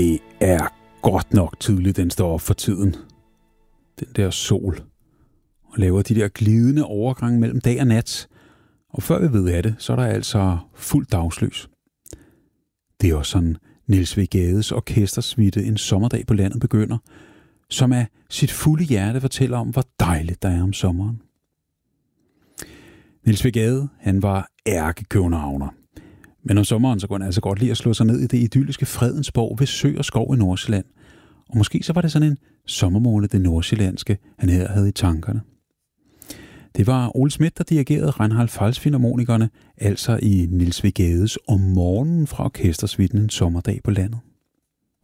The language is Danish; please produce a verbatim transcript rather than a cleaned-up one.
Det er godt nok tydeligt, den står op for tiden. Den der sol. Og laver de der glidende overgange mellem dag og nat. Og før vi ved af det, så er der altså fuld dagslys. Det er også sådan, Niels W. Gades orkestersuite En sommerdag på landet begynder, som af sit fulde hjerte fortæller om, hvor dejligt der er om sommeren. Niels W. Gade, han var ærkekøbenhavner. Men om sommeren så kunne han altså godt lide at slå sig ned i det idylliske Fredensborg ved sø og skov i Nordsjælland. Og måske så var det sådan en sommermåne, det nordsjællandske, han her havde i tankerne. Det var Ole Schmidt, der dirigerede Reinhard Falls filharmonikerne, altså i Niels W. Gades Om morgenen fra orkestersuiten En sommerdag på landet.